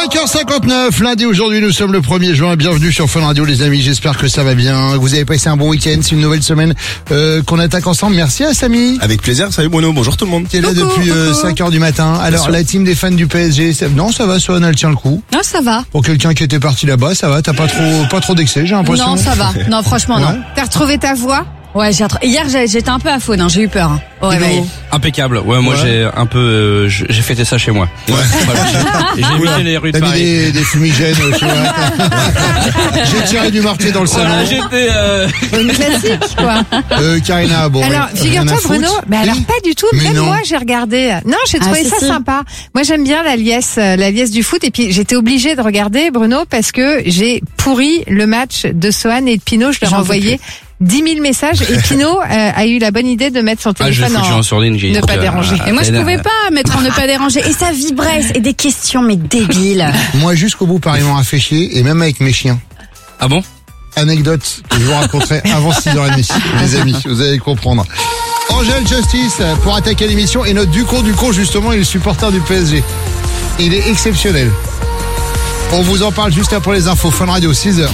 5h59, lundi aujourd'hui, nous sommes le 1er juin. Bienvenue sur Fun Radio les amis, j'espère que ça va bien. Vous avez passé un bon week-end, c'est une nouvelle semaine qu'on attaque ensemble. Merci à Samy. Avec plaisir, salut Bruno, bonjour tout le monde. Qui est là depuis 5h du matin. Alors la team des fans du PSG, non ça va, Swan, elle tient le coup. Non, ça va. Pour quelqu'un qui était parti là-bas, ça va, t'as pas trop d'excès, j'ai l'impression. Non, ça va. Non, franchement, non. T'as retrouvé ta voix? Ouais, hier j'étais un peu à faune, j'ai eu peur. Hein. Au réveil. Impeccable. Ouais, moi j'ai un peu, j'ai fêté ça chez moi. Ouais. Voilà, j'ai évité les rues de Paris. T'as mis des fumigènes chez moi. J'ai tiré du marqué dans le salon. Voilà, j'étais. Une classique, quoi. Karina, bon. Alors, figure-toi, Bruno, alors pas du tout. Mais même non. moi, j'ai regardé. Non, j'ai trouvé ça sympa. Moi, j'aime bien la liesse du foot. Et puis, j'étais obligée de regarder, Bruno, parce que j'ai pourri le match de Sohan et de Pinot. Je leur ai envoyé 10 000 messages et Pinot a eu la bonne idée de mettre son téléphone en sourdine, ne pas déranger. Et moi je pouvais pas mettre en ne pas déranger et ça vibrait et des questions mais débiles. Moi jusqu'au bout pareil, m'en a fait chier et même avec mes chiens. Ah bon? Anecdote que je vous raconterai avant 6h30 les amis, vous allez comprendre. Angel Justice pour attaquer l'émission et notre Ducon justement il est supporter du PSG. Il est exceptionnel. On vous en parle juste après les infos. Fun Radio 6h.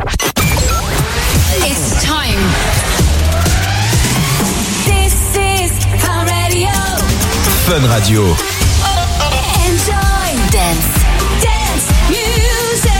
It's time. This is Fun Radio. Fun Radio. Enjoy. Dance music.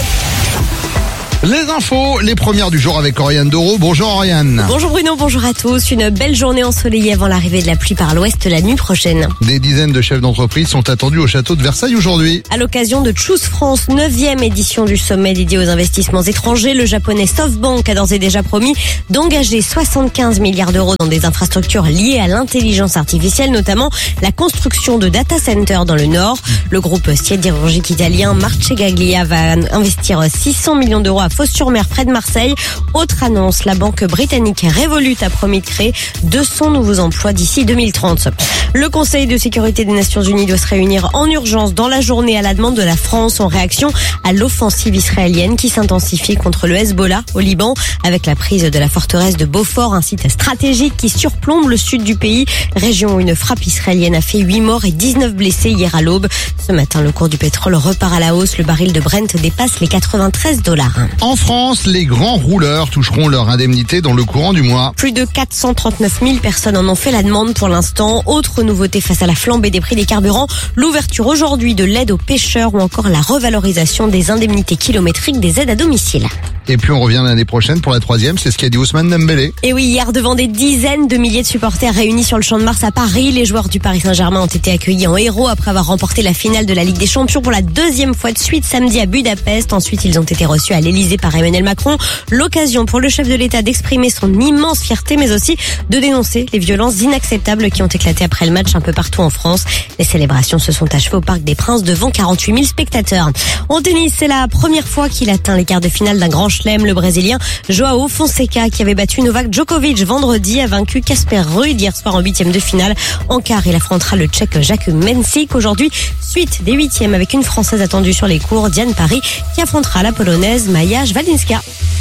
Les infos, les premières du jour avec Oriane Doro. Bonjour Oriane. Bonjour Bruno, bonjour à tous. Une belle journée ensoleillée avant l'arrivée de la pluie par l'ouest la nuit prochaine. Des dizaines de chefs d'entreprise sont attendus au château de Versailles aujourd'hui. À l'occasion de Choose France, 9e édition du sommet dédié aux investissements étrangers, le japonais SoftBank a d'ores et déjà promis d'engager 75 milliards d'euros dans des infrastructures liées à l'intelligence artificielle, notamment la construction de data centers dans le nord. Le groupe sidérurgique italien Marcegaglia va investir 600 millions d'euros à Fos-sur-Mer près de Marseille. Autre annonce, la banque britannique Revolut a promis de créer 200 nouveaux emplois d'ici 2030. Le Conseil de sécurité des Nations Unies doit se réunir en urgence dans la journée à la demande de la France en réaction à l'offensive israélienne qui s'intensifie contre le Hezbollah au Liban avec la prise de la forteresse de Beaufort, un site stratégique qui surplombe le sud du pays, région où une frappe israélienne a fait 8 morts et 19 blessés hier à l'aube. Ce matin, le cours du pétrole repart à la hausse. Le baril de Brent dépasse les $93. En France, les grands rouleurs toucheront leur indemnité dans le courant du mois. Plus de 439 000 personnes en ont fait la demande pour l'instant. Autre nouveauté face à la flambée des prix des carburants, l'ouverture aujourd'hui de l'aide aux pêcheurs ou encore la revalorisation des indemnités kilométriques des aides à domicile. Et puis on revient l'année prochaine pour la 3e, c'est ce qu'a dit Ousmane Dembélé. Et oui, hier devant des dizaines de milliers de supporters réunis sur le Champ de Mars à Paris, les joueurs du Paris Saint-Germain ont été accueillis en héros après avoir remporté la finale de la Ligue des Champions pour la 2e fois de suite samedi à Budapest. Ensuite, ils ont été reçus à l'Elysée par Emmanuel Macron. L'occasion pour le chef de l'État d'exprimer son immense fierté, mais aussi de dénoncer les violences inacceptables qui ont éclaté après le match un peu partout en France. Les célébrations se sont achevées au Parc des Princes devant 48 000 spectateurs. En tennis, c'est la première fois qu'il atteint les quarts de finale d'un grand chelem. Le Brésilien João Fonseca, qui avait battu Novak Djokovic vendredi, a vaincu Casper Ruud hier soir en 8e de finale. En quart, il affrontera le Tchèque Jakub Mensik. Aujourd'hui, suite des 8e avec une Française attendue sur les cours, Diane Parry, qui affrontera la Polonaise Maja Zwalinska.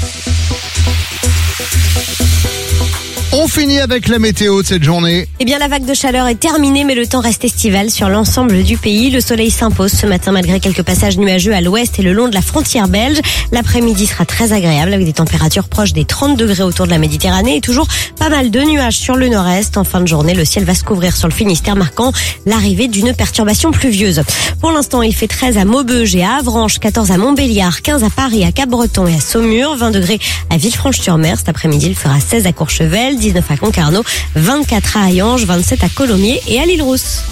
On finit avec la météo de cette journée. Eh bien, la vague de chaleur est terminée, mais le temps reste estival sur l'ensemble du pays. Le soleil s'impose ce matin malgré quelques passages nuageux à l'ouest et le long de la frontière belge. L'après-midi sera très agréable avec des températures proches des 30 degrés autour de la Méditerranée et toujours pas mal de nuages sur le nord-est. En fin de journée, le ciel va se couvrir sur le Finistère, marquant l'arrivée d'une perturbation pluvieuse. Pour l'instant, il fait 13 à Maubeuge et à Avranches, 14 à Montbéliard, 15 à Paris, à Cap-Breton et à Saumur, 20 degrés à Villefranche-sur-Mer. Cet après-midi, il fera 16 à Courchevel, 19 à Concarneau, 24 à Hayange, 27 à Colomiers et à l'Île-Rousse.